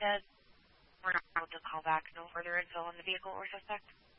said we're not able to call back no further info on the vehicle or suspect.